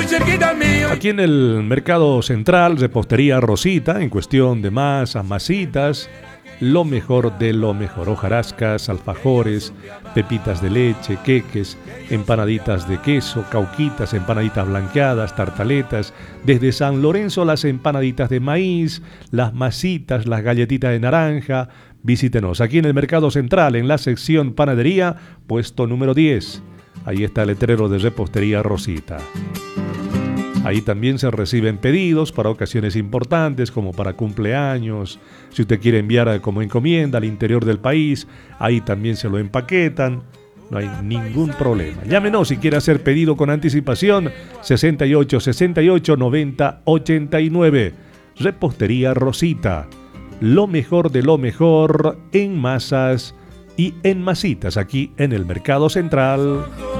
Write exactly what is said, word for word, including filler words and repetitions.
Aquí en el Mercado Central, Repostería Rosita, en cuestión de masas, masitas, lo mejor de lo mejor. Hojarascas, alfajores, pepitas de leche, queques, empanaditas de queso, cauquitas, empanaditas blanqueadas, tartaletas. Desde San Lorenzo, las empanaditas de maíz, las masitas, las galletitas de naranja. Visítenos aquí en el Mercado Central, en la sección Panadería, puesto número diez. Ahí está el letrero de Repostería Rosita. Ahí también se reciben pedidos para ocasiones importantes, como para cumpleaños. Si usted quiere enviar como encomienda al interior del país, ahí también se lo empaquetan. No hay ningún problema. Llámenos si quiere hacer pedido con anticipación. sesenta y ocho, sesenta y ocho, noventa, ochenta y nueve. Repostería Rosita. Lo mejor de lo mejor en masas y en masitas aquí en el Mercado Central.